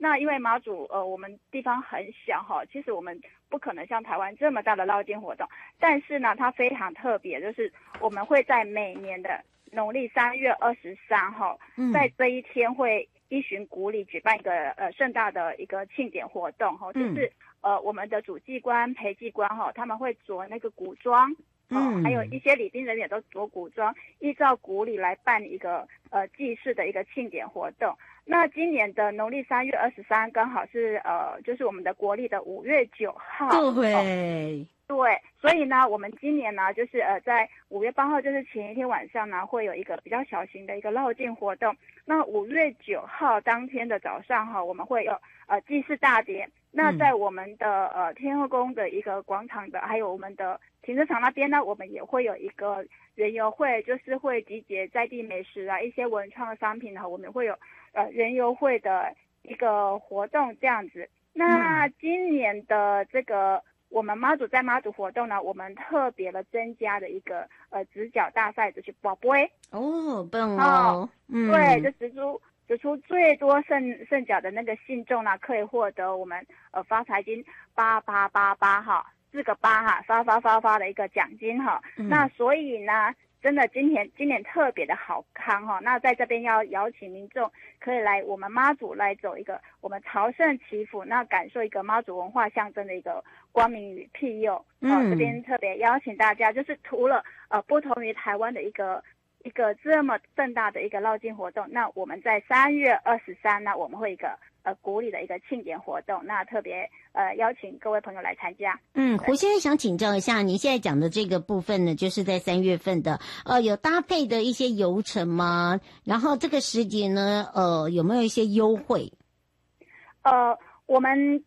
那因为马祖我们地方很小哈，其实我们不可能像台湾这么大的绕境活动，但是呢它非常特别，就是我们会在每年的农历3月23号，在这一天会依循古礼举办一个盛大的一个庆典活动哈，就是我们的主祭官、陪祭官哈，他们会着那个古装。还有一些礼宾人员都着古装，依照古礼来办一个祭祀的一个庆典活动。那今年的农历3月23刚好是就是我们的国历的5月9号。 对。 对，所以呢，我们今年呢，就是在5月8号，就是前一天晚上呢，会有一个比较小型的一个绕境活动。那5月9号当天的早上哈，我们会有祭祀大典。那在我们的天后宫的一个广场的，还有我们的停车场那边呢，我们也会有一个园游会，就是会集结在地美食啊，一些文创商品哈，我们会有园游会的一个活动这样子。那今年的这个我们妈祖在妈祖活动呢，我们特别的增加了一个直角大赛，就是宝贝哦，棒哦， 对，就指出最多胜角的那个信众呢，可以获得我们发财金8888哈，4个8哈，发的一个奖金哈。那所以呢，真的今年特别的好康哈。那在这边要邀请民众可以来我们妈祖来走一个我们朝圣祈福，那感受一个妈祖文化象征的一个光明与庇佑。这边特别邀请大家，就是除了不同于台湾的一个这么盛大的一个绕境活动，那我们在3月23呢，我们会一个古礼的一个庆典活动，那特别邀请各位朋友来参加。 胡先生想请教一下，您现在讲的这个部分呢，就是在3月份的有搭配的一些游程吗？然后这个时节呢，有没有一些优惠？ 我们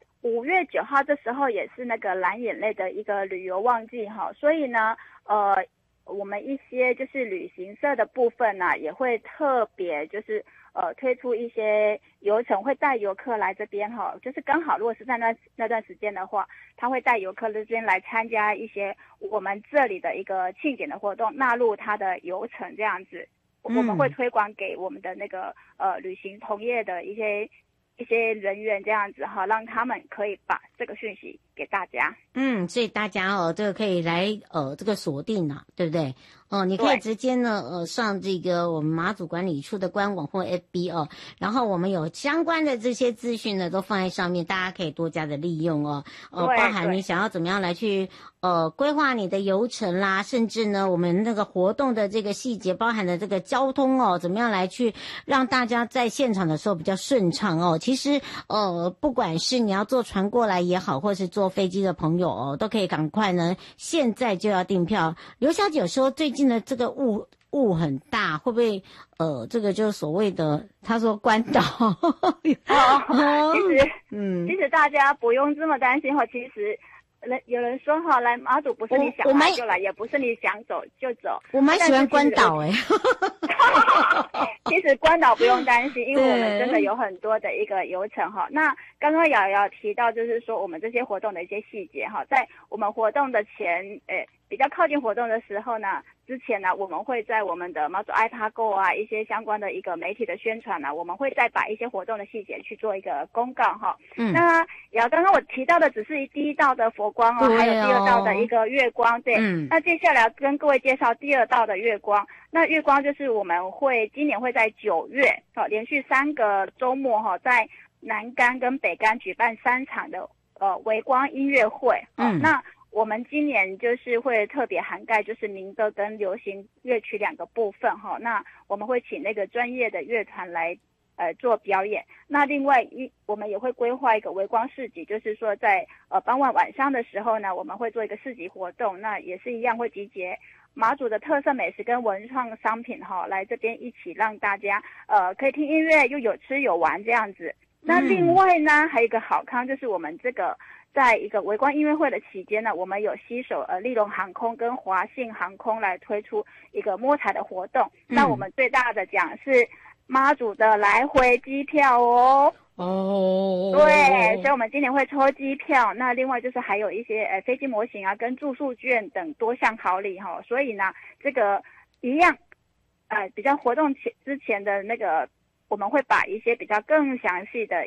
5月9号这时候也是那个蓝眼泪的一个旅游旺季哈，所以呢我们一些就是旅行社的部分呢，也会特别就是推出一些游程，会带游客来这边哈，就是刚好如果是在那段时间的话，他会带游客这边来参加一些我们这里的一个庆典的活动，纳入他的游程这样子，我们会推广给我们的那个旅行同业的一些人员这样子哈，让他们可以把这个讯息给大家。 所以大家这个可以来这个锁定啊，对不对？你可以直接呢上这个我们马祖管理处的官网或 FB 然后我们有相关的这些资讯呢都放在上面，大家可以多加的利用包含你想要怎么样来去规划你的游程啦，甚至呢我们那个活动的这个细节包含的这个交通怎么样来去让大家在现场的时候比较顺畅其实不管是你要坐船过来也好，或是坐飞机的朋友都可以赶快呢现在就要订票。刘小姐有说最近的这个雾很大，会不会这个就是所谓的他说关岛其实大家不用这么担心其实有人说来马祖不是你想来就来，也不是你想走就走。 我蛮喜欢关岛其实关岛不用担心，因为我们真的有很多的一个游程那刚刚瑶瑶提到就是说我们这些活动的一些细节在我们活动的前比较靠近活动的时候呢，之前呢我们会在我们的马祖iPago 一些相关的一个媒体的宣传我们会再把一些活动的细节去做一个公告那瑶刚刚我提到的只是第一道的佛光还有第二道的一个月光那接下来跟各位介绍第二道的月光。那月光就是我们今年会在9月连续3个周末在南竿跟北竿举办3场的微光音乐会那我们今年就是会特别涵盖就是民歌跟流行乐曲2个部分那我们会请那个专业的乐团来做表演。那另外我们也会规划一个微光市集，就是说在傍晚上的时候呢，我们会做一个市集活动，那也是一样会集结马祖的特色美食跟文创商品来这边一起让大家可以听音乐又有吃有玩这样子。那另外呢还有一个好康，就是我们这个在一个微光音乐会的期间呢，我们有携手立荣航空跟华信航空来推出一个摸彩的活动那我们最大的奖是妈祖的来回机票对，所以我们今年会抽机票，那另外就是还有一些飞机模型跟住宿券等多项好礼所以呢这个一样比较活动之前的那个我们会把一些比较更详细的